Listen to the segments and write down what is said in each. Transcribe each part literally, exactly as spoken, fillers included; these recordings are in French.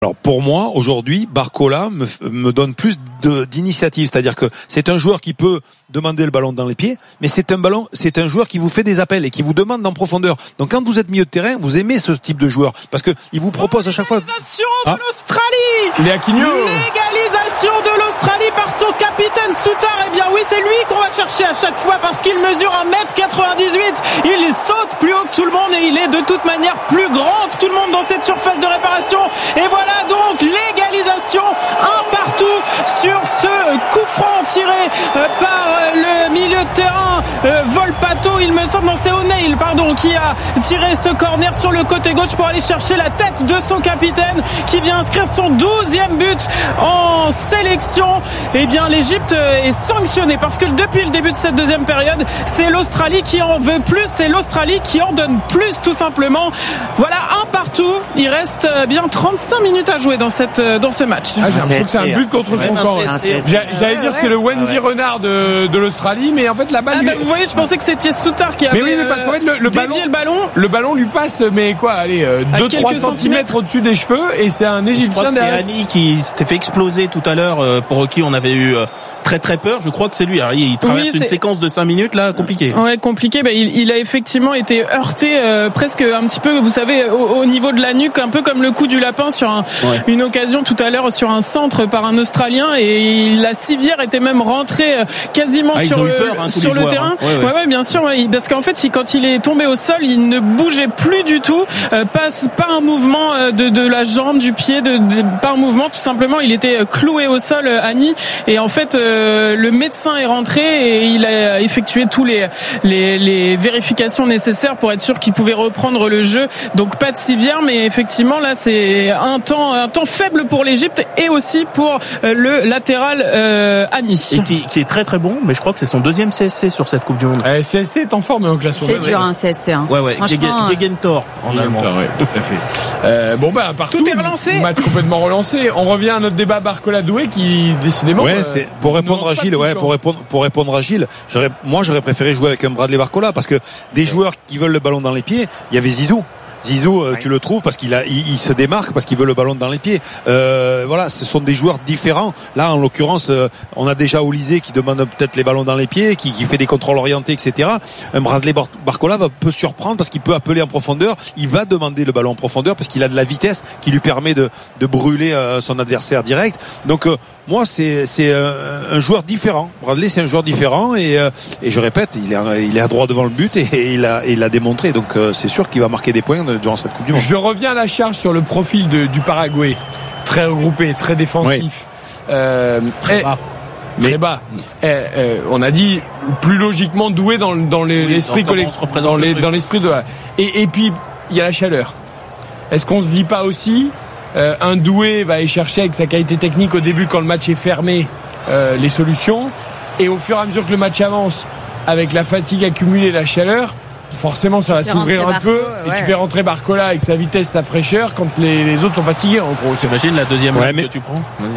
Alors pour moi, aujourd'hui, Barcola me, me donne plus de, d'initiative, c'est-à-dire que c'est un joueur qui peut demander le ballon dans les pieds, mais c'est un ballon, c'est un joueur qui vous fait des appels et qui vous demande en profondeur. Donc quand vous êtes milieu de terrain, vous aimez ce type de joueur parce que il vous propose à chaque fois. Légalisation ah. de l'Australie. Léa Quigno. Légalisation de l'Australie par son capitaine Souttar. Eh bien oui, c'est lui qu'on va chercher à chaque fois parce qu'il mesure un mètre quatre-vingt-dix-huit. Il saute plus haut que tout le monde et il est de toute manière plus grand que tout le monde dans cette surface de réparation. Et voilà donc légalisation, un partout sur ce coup franc tiré par le milieu de terrain euh, Volpato, il me semble, non c'est O'Neill pardon qui a tiré ce corner sur le côté gauche pour aller chercher la tête de son capitaine qui vient inscrire son douzième but en sélection. Et bien l'Égypte est sanctionnée parce que depuis le début de cette deuxième période, c'est l'Australie qui en veut plus, c'est l'Australie qui en donne plus tout simplement. Voilà, un partout, il reste bien trente-cinq minutes à jouer dans cette dans ce match. Ah, j'ai l'impression que c'est un but contre son corps. J'allais dire c'est le Wendy Renard de, de l'Australie, mais en fait la balle. Ah bah, vous voyez, je pensais que c'était Souttar qui avait. Mais oui, mais parce qu'en fait le, le ballon, le ballon, le ballon lui passe, mais quoi, allez, deux trois centimètres au-dessus des cheveux, et c'est un Égyptien derrière. C'est Annie qui s'était fait exploser tout à l'heure, pour qui on avait eu très très peur. Je crois que c'est lui. Alors, il traverse oui, une séquence de cinq minutes là, compliqué. Ouais, compliqué. Bah, il, il a effectivement été heurté euh, presque un petit peu, vous savez, au, au niveau de la nuque, un peu comme le coup du lapin sur un, ouais. une occasion tout à l'heure sur un centre par un Australien, et la civière était même rentrée quasiment ah, sur le, peur, hein, sur le joueurs, terrain. Hein. Ouais, ouais. ouais, ouais, bien sûr. Ouais, parce qu'en fait, il, quand il est tombé au sol, il ne bougeait plus du tout, euh, pas pas un mouvement de, de la jambe, du pied, de, de, pas un mouvement. Tout simplement, il était cloué au sol, Annie, et en fait, euh, le médecin est rentré et il a effectué tous les, les, les vérifications nécessaires pour être sûr qu'il pouvait reprendre le jeu. Donc pas de civière, mais effectivement là c'est un temps, un temps faible pour l'Égypte et aussi pour le latéral euh, Annie. Et qui, qui est très très bon, mais je crois que c'est son deuxième C S C sur cette Coupe du Monde. Euh, C S C est en forme en classement. C'est dur un C S C. Hein. Ouais ouais. Gegentor en allemand. Ouais, tout à fait. Euh, bon bah partout. Tout est relancé. Match complètement relancé. On revient à notre débat Barcola-Doué qui décidément. Ouais, euh, c'est pour répondre à Gilles. Ouais, pour répondre pour répondre à Gilles, j'aurais, moi j'aurais préféré jouer avec un Bradley Barcola parce que des joueurs qui veulent le ballon dans les pieds, il y avait Zizou. Zizou, euh, tu le trouves parce qu'il a, il, il se démarque parce qu'il veut le ballon dans les pieds. Euh, voilà, ce sont des joueurs différents. Là, en l'occurrence, euh, on a déjà Olysée qui demande peut-être les ballons dans les pieds, qui, qui fait des contrôles orientés, et cetera. Un Bradley Bar- Barcola va peut surprendre parce qu'il peut appeler en profondeur. Il va demander le ballon en profondeur parce qu'il a de la vitesse qui lui permet de, de brûler euh, son adversaire direct. Donc euh, moi, c'est, c'est euh, un joueur différent. Bradley, c'est un joueur différent et, euh, et je répète, il est, il est à droit devant le but et, et il a, et il l'a démontré. Donc euh, c'est sûr qu'il va marquer des points durant cette Coupe du Monde. Je reviens à la charge sur le profil de, du Paraguay, très regroupé, très défensif, oui. euh, très bas. Mais très bas. Eh, eh, on a dit plus logiquement doué dans, dans les, oui, l'esprit collectif, dans, les, dans l'esprit de. Et, et puis il y a la chaleur. Est-ce qu'on se dit pas aussi euh, un doué va aller chercher avec sa qualité technique au début quand le match est fermé euh, les solutions, et au fur et à mesure que le match avance, avec la fatigue accumulée, la chaleur, forcément ça va s'ouvrir un peu, et ouais. Tu fais rentrer Barcola avec sa vitesse, sa fraîcheur quand les, les autres sont fatigués en gros. T'imagines la deuxième ouais, lame mais... que tu prends.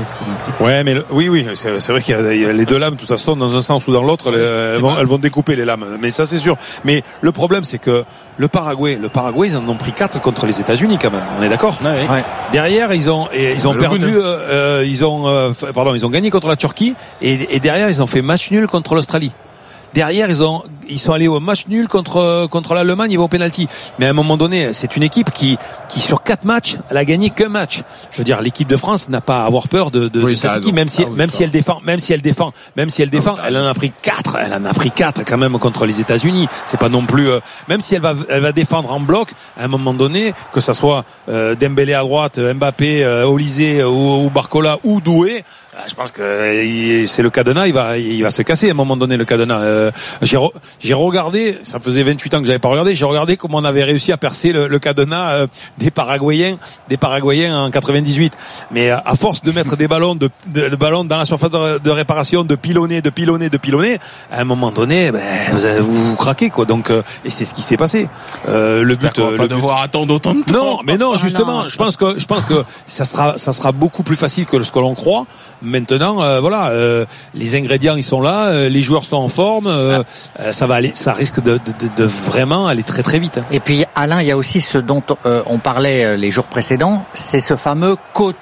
Ouais, mais le... oui, oui, c'est, c'est vrai qu'il y a, il y a les deux lames, de toute façon, dans un sens ou dans l'autre, ouais, elles, vont, elles vont découper les lames. Mais ça, c'est sûr. Mais le problème, c'est que le Paraguay, le Paraguay, ils en ont pris quatre contre les États-Unis quand même. On est d'accord? Ouais, ouais. Ouais. Derrière, ils ont, et, ils ont perdu, euh, euh, ils ont, euh, pardon, ils ont gagné contre la Turquie, et, et derrière, ils ont fait match nul contre l'Australie. Derrière, ils ont, ils sont allés au match nul contre contre l'Allemagne, ils vont au penalty. Mais à un moment donné, c'est une équipe qui qui sur quatre matchs, elle a gagné qu'un match. Je veux dire, l'équipe de France n'a pas à avoir peur de, de, oui, de cette raison. Équipe, même si ah, oui, même ça. si elle défend, même si elle défend, même si elle défend, ah, elle en a pris quatre. Elle en a pris quatre quand même contre les États-Unis. C'est pas non plus, euh, même si elle va elle va défendre en bloc, à un moment donné, que ça soit euh, Dembélé à droite, Mbappé, euh, Olysée ou, ou Barcola ou Doué. Je pense que c'est le cadenas, il va, il va se casser à un moment donné le cadenas. Euh, j'ai, re, j'ai regardé, ça faisait vingt-huit ans que j'avais pas regardé, j'ai regardé comment on avait réussi à percer le, le cadenas euh, des Paraguayens, des Paraguayens en quatre-vingt-dix-huit. Mais à force de mettre des ballons, de, de, de ballons dans la surface de, de réparation, de pilonner, de pilonner, de pilonner, à un moment donné, ben, vous, vous, vous craquez quoi. Donc, euh, et c'est ce qui s'est passé. Euh, le but, on va le pas but. devoir attendre autant de temps. Non, mais non, justement, non. je pense que, je pense que ça sera, ça sera beaucoup plus facile que ce que l'on croit. Maintenant, euh, voilà, euh, les ingrédients ils sont là, euh, les joueurs sont en forme, euh, ah. ça va aller, ça risque de, de, de vraiment aller très très vite. Et puis Alain, il y a aussi ce dont euh, on parlait les jours précédents, c'est ce fameux côté